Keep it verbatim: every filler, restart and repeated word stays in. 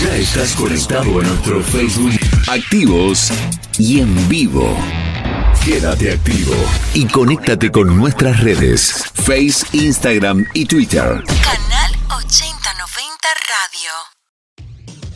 Ya estás conectado a nuestro Facebook. Activos y en vivo. Quédate activo y conéctate con nuestras redes. Face, Instagram y Twitter. Canal ochenta noventa Radio.